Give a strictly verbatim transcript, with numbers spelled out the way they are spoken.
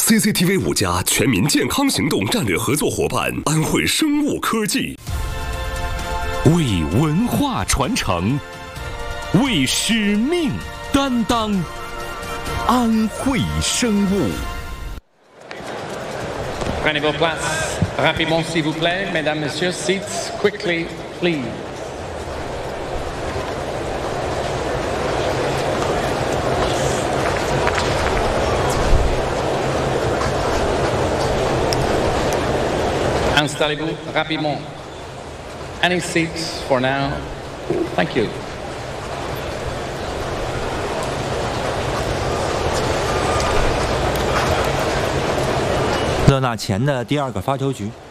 C C T V 五加全民健康行动战略合作伙伴安徽生物科技， 为文化传承，为使命担当，安徽生物。 Prenez vos places rapidement, s'il vous plaît, mesdames, messieurs. Seats quickly, please. Installez-vous rapidement. Any seats for now? Thank you. 勒纳前的第二个发球局。